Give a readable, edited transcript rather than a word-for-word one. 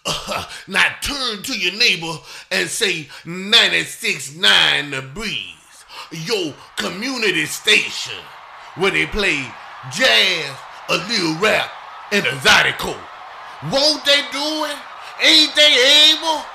Now turn to your neighbor and say 96.9 The Breeze, your community station, where they play jazz, a little rap, and a zydeco. Won't they do it? Ain't they able?